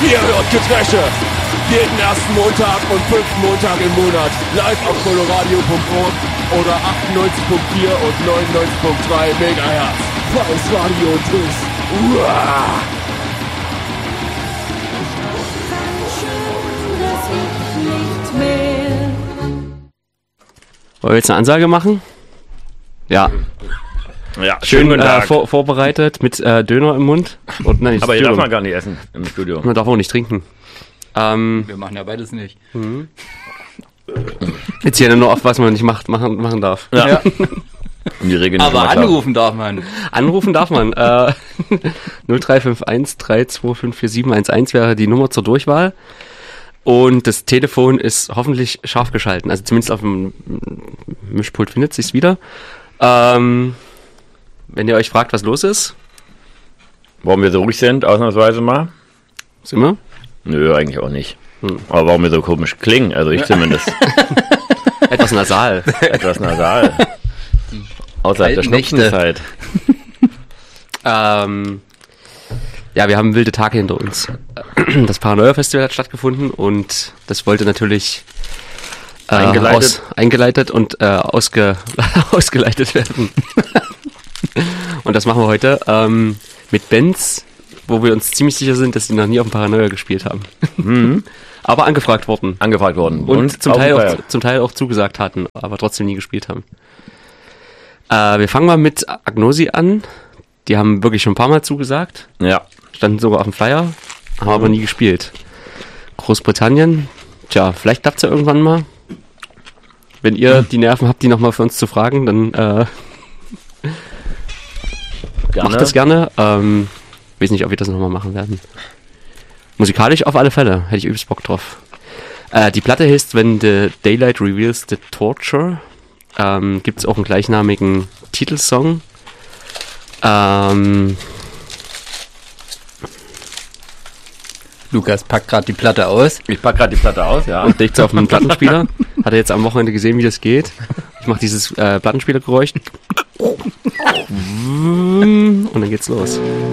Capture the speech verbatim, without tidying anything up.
Ihr hört Geträsche. Jeden ersten Montag und fünften Montag im Monat. Live auf coloradio punkt org oder achtundneunzig Komma vier und neunundneunzig Komma drei Megahertz. Freies Radio und Tschüss. Uah. Wollen wir jetzt eine Ansage machen? Ja. Ja, schön äh, vor, vorbereitet mit äh, Döner im Mund. Und, nein, aber hier darf man gar nicht essen im Studio. Man darf auch nicht trinken. Ähm, wir machen ja beides nicht. Mhm. Jetzt hier nur auf, was man nicht macht, machen, machen darf. Ja. ja. Die Regeln aber anrufen darf man. Anrufen darf man. Äh, null drei fünf eins drei zwei fünf vier sieben eins eins wäre die Nummer zur Durchwahl. Und das Telefon ist hoffentlich scharf geschalten. Also zumindest auf dem Mischpult findet sich's wieder. Ähm, wenn ihr euch fragt, was los ist. Warum wir so ruhig sind, ausnahmsweise mal. Sind wir? Nö, eigentlich auch nicht. Hm. Aber warum wir so komisch klingen, also ich zumindest. Etwas nasal. Etwas nasal. Außerhalb der Schnupfenzeit. ähm... Ja, wir haben wilde Tage hinter uns. Das Paranoia-Festival hat stattgefunden und das wollte natürlich äh, eingeleitet. Aus, eingeleitet und äh, ausge, ausgeleitet werden. Und das machen wir heute ähm, mit Bands, wo wir uns ziemlich sicher sind, dass die noch nie auf dem Paranoia gespielt haben. Mhm. Aber angefragt worden. Angefragt worden. Und, und zum, Teil auch, zum Teil auch zugesagt hatten, aber trotzdem nie gespielt haben. Äh, wir fangen mal mit Agnosi an. Die haben wirklich schon ein paar Mal zugesagt. Ja. Standen sogar auf dem Flyer, haben aber nie gespielt. Großbritannien, tja, vielleicht klappt es ja irgendwann mal. Wenn ihr die Nerven habt, die nochmal für uns zu fragen, dann äh, macht das gerne. Ähm, weiß nicht, ob wir das nochmal machen werden. Musikalisch auf alle Fälle, hätte ich übelst Bock drauf. Äh, die Platte heißt When the Daylight Reveals the Torture. Ähm, gibt es auch einen gleichnamigen Titelsong. Ähm... Lukas packt gerade die Platte aus. Ich pack gerade die Platte aus, ja. Und legt sie auf einen Plattenspieler. Hat er jetzt am Wochenende gesehen, wie das geht. Ich mache dieses äh, Plattenspielergeräusch. Und dann geht's los.